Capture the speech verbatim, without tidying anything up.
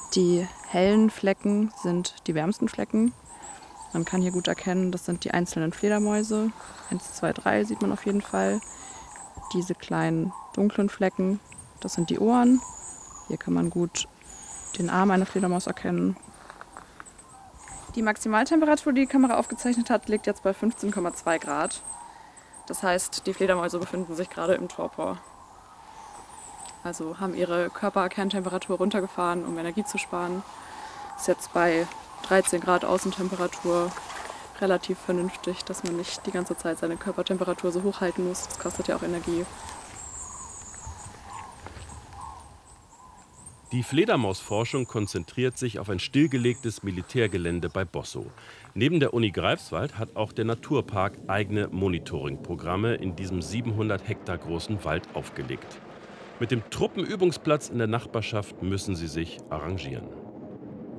Die hellen Flecken sind die wärmsten Flecken. Man kann hier gut erkennen, das sind die einzelnen Fledermäuse. Eins, zwei, drei sieht man auf jeden Fall. Diese kleinen dunklen Flecken, das sind die Ohren. Hier kann man gut den Arm einer Fledermaus erkennen. Die Maximaltemperatur, die die Kamera aufgezeichnet hat, liegt jetzt bei fünfzehn Komma zwei Grad. Das heißt, die Fledermäuse befinden sich gerade im Torpor. Also haben ihre Körperkerntemperatur runtergefahren, um Energie zu sparen. Ist jetzt bei dreizehn Grad Außentemperatur relativ vernünftig, dass man nicht die ganze Zeit seine Körpertemperatur so hoch halten muss. Das kostet ja auch Energie. Die Fledermausforschung konzentriert sich auf ein stillgelegtes Militärgelände bei Bosso. Neben der Uni Greifswald hat auch der Naturpark eigene Monitoring-Programme in diesem siebenhundert Hektar großen Wald aufgelegt. Mit dem Truppenübungsplatz in der Nachbarschaft müssen sie sich arrangieren.